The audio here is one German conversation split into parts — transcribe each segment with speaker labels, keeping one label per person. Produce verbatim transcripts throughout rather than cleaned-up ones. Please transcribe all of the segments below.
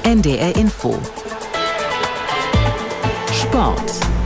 Speaker 1: N D R Info Sport.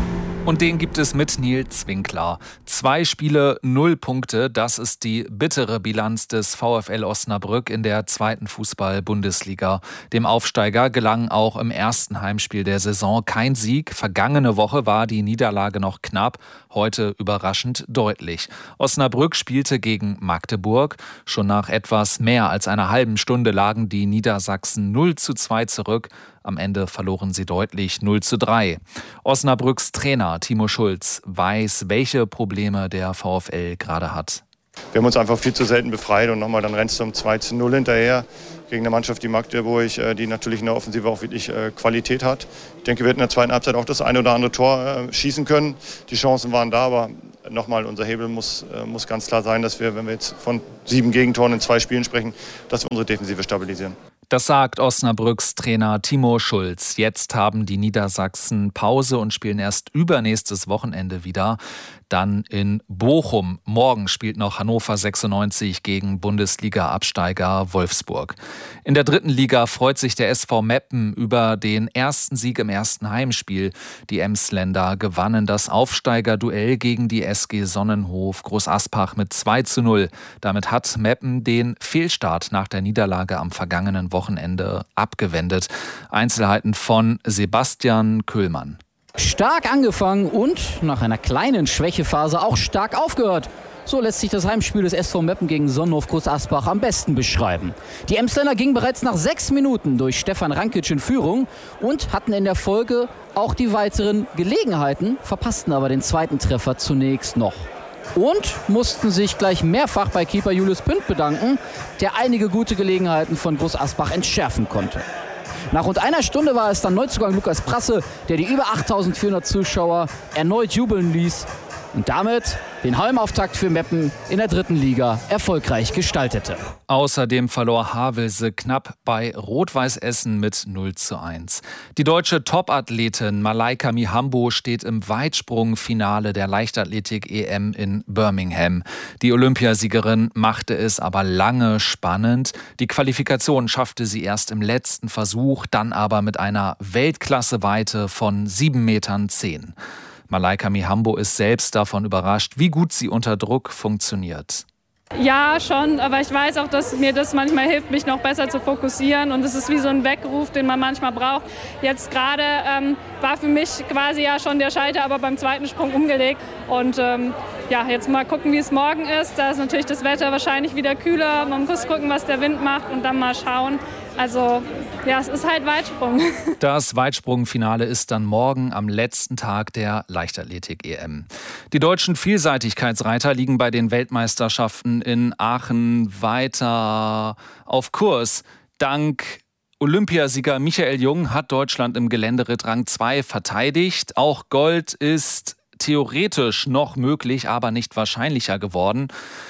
Speaker 2: Und den gibt es mit Nils Winkler. Zwei Spiele, null Punkte. Das ist die bittere Bilanz des VfL Osnabrück in der zweiten Fußball-Bundesliga. Dem Aufsteiger gelang auch im ersten Heimspiel der Saison kein Sieg. Vergangene Woche war die Niederlage noch knapp, heute überraschend deutlich. Osnabrück spielte gegen Magdeburg. Schon nach etwas mehr als einer halben Stunde lagen die Niedersachsen null zu zwei zurück. Am Ende verloren sie deutlich null zu drei. Osnabrücks Trainer Timo Schulz weiß, welche Probleme der VfL gerade hat.
Speaker 3: Wir haben uns einfach viel zu selten befreit und nochmal dann rennst du um zwei zu null hinterher gegen eine Mannschaft, die Magdeburg, die natürlich in der Offensive auch wirklich Qualität hat. Ich denke, wir hätten in der zweiten Halbzeit auch das eine oder andere Tor schießen können. Die Chancen waren da, aber nochmal, unser Hebel muss, muss ganz klar sein, dass wir, wenn wir jetzt von sieben Gegentoren in zwei Spielen sprechen, dass wir unsere Defensive stabilisieren.
Speaker 2: Das sagt Osnabrücks Trainer Timo Schulz. Jetzt haben die Niedersachsen Pause und spielen erst übernächstes Wochenende wieder. Dann in Bochum. Morgen spielt noch Hannover sechsundneunzig gegen Bundesliga-Absteiger Wolfsburg. In der dritten Liga freut sich der S V Meppen über den ersten Sieg im ersten Heimspiel. Die Emsländer gewannen das Aufsteigerduell gegen die S G Sonnenhof Großaspach mit zwei zu null. Damit hat Meppen den Fehlstart nach der Niederlage am vergangenen Wochenende abgewendet. Einzelheiten von Sebastian Köhlmann.
Speaker 4: Stark angefangen und nach einer kleinen Schwächephase auch stark aufgehört. So lässt sich das Heimspiel des S V Meppen gegen Sonnenhof Großaspach am besten beschreiben. Die Emsländer gingen bereits nach sechs Minuten durch Stefan Rankic in Führung und hatten in der Folge auch die weiteren Gelegenheiten, verpassten aber den zweiten Treffer zunächst noch. Und mussten sich gleich mehrfach bei Keeper Julius Pünd bedanken, der einige gute Gelegenheiten von Großaspach entschärfen konnte. Nach rund einer Stunde war es dann Neuzugang Lukas Prasse, der die über achttausendvierhundert Zuschauer erneut jubeln ließ und damit den Heimauftakt für Meppen in der dritten Liga erfolgreich gestaltete.
Speaker 2: Außerdem verlor Havelse knapp bei Rot-Weiß Essen mit null zu eins. Die deutsche Topathletin Malaika Mihambo steht im Weitsprungfinale der Leichtathletik-E M in Birmingham. Die Olympiasiegerin machte es aber lange spannend. Die Qualifikation schaffte sie erst im letzten Versuch, dann aber mit einer Weltklasse-Weite von sieben Metern zehn. Malaika Mihambo ist selbst davon überrascht, wie gut sie unter Druck funktioniert.
Speaker 5: Ja, schon, aber ich weiß auch, dass mir das manchmal hilft, mich noch besser zu fokussieren. Und es ist wie so ein Weckruf, den man manchmal braucht. Jetzt gerade ähm, war für mich quasi ja schon der Schalter, aber beim zweiten Sprung umgelegt. Und ähm, ja, jetzt mal gucken, wie es morgen ist. Da ist natürlich das Wetter wahrscheinlich wieder kühler. Man muss gucken, was der Wind macht und dann mal schauen. Also ja, es ist halt Weitsprung.
Speaker 2: Das Weitsprungfinale ist dann morgen am letzten Tag der Leichtathletik-E M. Die deutschen Vielseitigkeitsreiter liegen bei den Weltmeisterschaften in Aachen weiter auf Kurs. Dank Olympiasieger Michael Jung hat Deutschland im Geländeritt Rang zwei verteidigt. Auch Gold ist theoretisch noch möglich, aber nicht wahrscheinlicher geworden.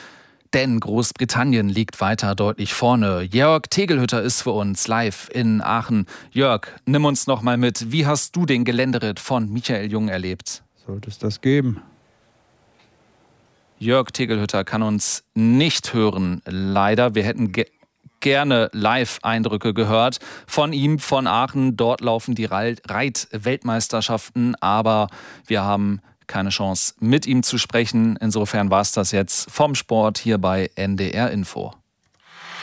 Speaker 2: Denn Großbritannien liegt weiter deutlich vorne. Jörg Tegelhütter ist für uns live in Aachen. Jörg, nimm uns noch mal mit. Wie hast du den Geländeritt von Michael Jung erlebt?
Speaker 6: Sollte es das geben?
Speaker 2: Jörg Tegelhütter kann uns nicht hören, leider. Wir hätten ge- gerne Live-Eindrücke gehört von ihm, von Aachen. Dort laufen die Reit-Weltmeisterschaften, aber wir haben keine Chance, mit ihm zu sprechen. Insofern war es das jetzt vom Sport hier bei N D R Info.